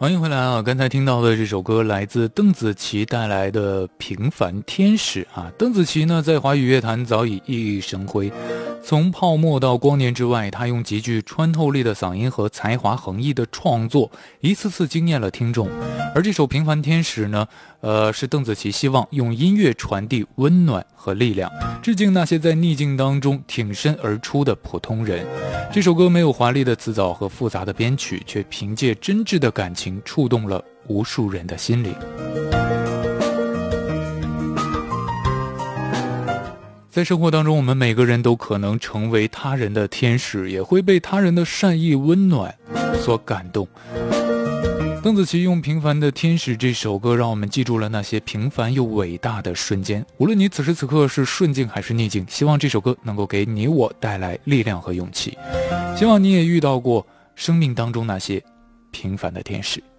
欢迎回来啊！刚才听到的这首歌来自邓紫棋带来的《平凡天使》啊。邓紫棋呢，在华语乐坛早已熠熠生辉，从泡沫到光年之外，她用极具穿透力的嗓音和才华横溢的创作，一次次惊艳了听众。而这首《平凡天使》呢，是邓紫棋希望用音乐传递温暖和力量，致敬那些在逆境当中挺身而出的普通人。这首歌没有华丽的词藻和复杂的编曲，却凭借真挚的感情触动了无数人的心灵。在生活当中，我们每个人都可能成为他人的天使，也会被他人的善意温暖所感动。邓紫棋用《平凡的天使》这首歌，让我们记住了那些平凡又伟大的瞬间。无论你此时此刻是顺境还是逆境，希望这首歌能够给你我带来力量和勇气。希望你也遇到过生命当中那些平凡的天使。